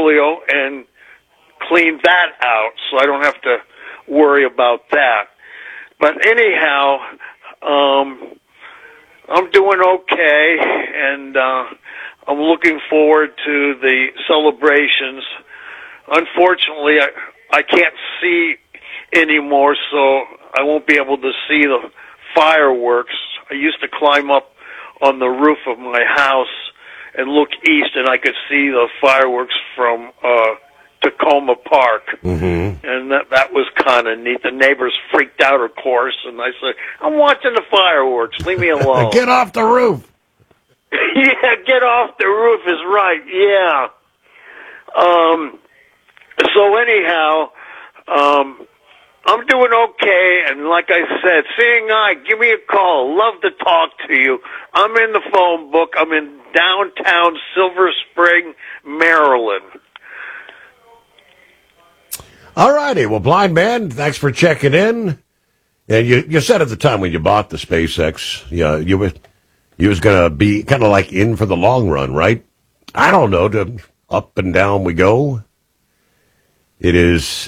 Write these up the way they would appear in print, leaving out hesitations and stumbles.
portfolio and clean that out, so I don't have to worry about that. But anyhow, I'm doing okay, and I'm looking forward to the celebrations. Unfortunately, I can't see anymore, so I won't be able to see the fireworks. I used to climb up on the roof of my house and look east, and I could see the fireworks from Tacoma Park. Mm-hmm. And that was kind of neat. The neighbors freaked out, of course, and I said, I'm watching the fireworks. Leave me alone. Get off the roof. Yeah, get off the roof is right, yeah. So anyhow, I'm doing okay, and like I said, seeing eye, give me a call. Love to talk to you. I'm in the phone book. I'm in downtown Silver Spring, Maryland. All righty. Well, Blind Man, thanks for checking in. And you said at the time when you bought the SpaceX, you was going to be kind of like in for the long run, right? I don't know. Up and down we go. It is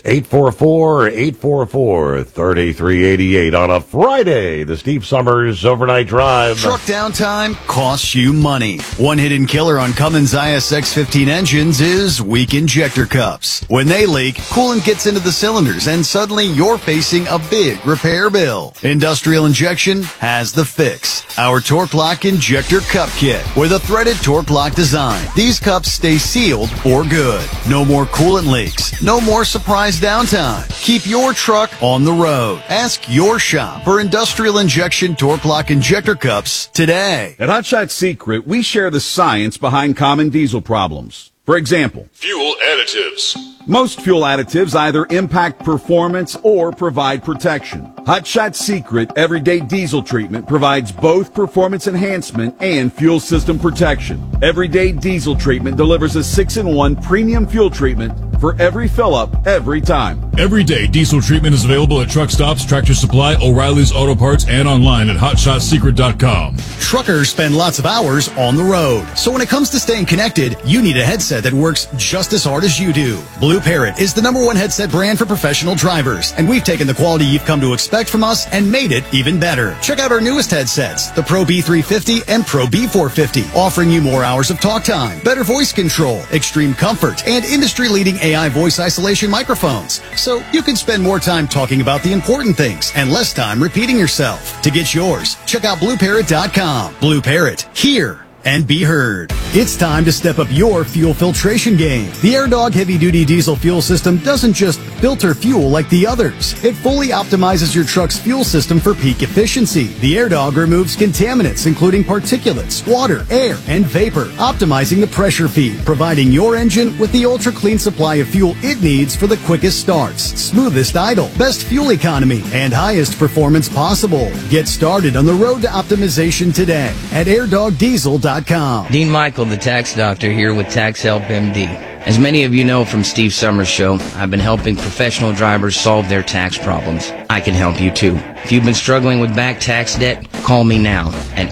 844-844-3388 on a Friday. The Steve Summers Overnight Drive. Truck downtime costs you money. One hidden killer on Cummins ISX-15 engines is weak injector cups. When they leak, coolant gets into the cylinders, and suddenly you're facing a big repair bill. Industrial Injection has the fix. Our Torque Lock Injector Cup Kit with a threaded Torque Lock design. These cups stay sealed for good. No more coolant leaks. No more surprise downtime. Keep your truck on the road. Ask your shop for Industrial Injection Torque Lock Injector Cups today. At Hot Shot Secret, we share the science behind common diesel problems. For example, fuel additives. Most fuel additives either impact performance or provide protection. Hot Shot Secret Everyday Diesel Treatment provides both performance enhancement and fuel system protection. Everyday Diesel Treatment delivers a 6-in-1 premium fuel treatment for every fill-up, every time. Everyday Diesel Treatment is available at truck stops, Tractor Supply, O'Reilly's Auto Parts, and online at HotShotSecret.com. Truckers spend lots of hours on the road. So when it comes to staying connected, you need a headset that works just as hard as you do. Blue Parrot is the #1 headset brand for professional drivers, and we've taken the quality you've come to expect from us and made it even better. Check out our newest headsets, the Pro B350 and Pro B450, offering you more hours of talk time, better voice control, extreme comfort, and industry-leading AI voice isolation microphones. So you can spend more time talking about the important things and less time repeating yourself. To get yours, check out BlueParrot.com. Blue Parrot, hear and be heard. It's time to step up your fuel filtration game. The AirDog heavy-duty diesel fuel system doesn't just filter fuel like the others. It fully optimizes your truck's fuel system for peak efficiency. The AirDog removes contaminants, including particulates, water, air, and vapor, optimizing the pressure feed, providing your engine with the ultra-clean supply of fuel it needs for the quickest starts, smoothest idle, best fuel economy, and highest performance possible. Get started on the road to optimization today at airdogdiesel.com. Dean Michael, the tax doctor, here with Tax Help MD. As many of you know from Steve Summers' show, I've been helping professional drivers solve their tax problems. I can help you too. If you've been struggling with back tax debt, call me now at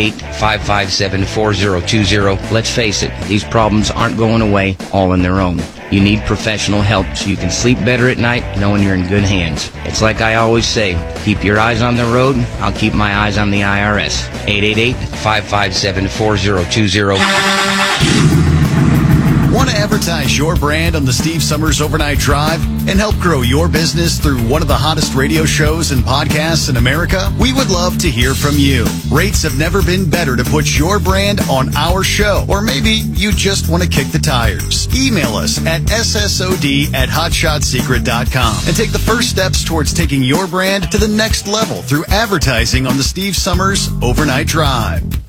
888-557-4020. Let's face it, these problems aren't going away all on their own. You need professional help so you can sleep better at night knowing you're in good hands. It's like I always say, keep your eyes on the road, I'll keep my eyes on the IRS. 888-557-4020. Want to advertise your brand on the Steve Summers Overnight Drive and help grow your business through one of the hottest radio shows and podcasts in America? We would love to hear from you. Rates have never been better to put your brand on our show, or maybe you just want to kick the tires. Email us at ssod@hotshotsecret.com and take the first steps towards taking your brand to the next level through advertising on the Steve Summers Overnight Drive.